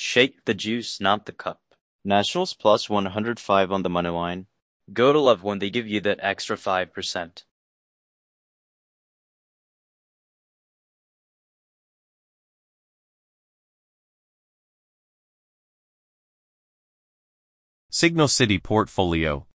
Shake the juice, not the cup. Nationals plus 105 on the money line. Go to love when they give you that extra 5%. Signal City Portfolio.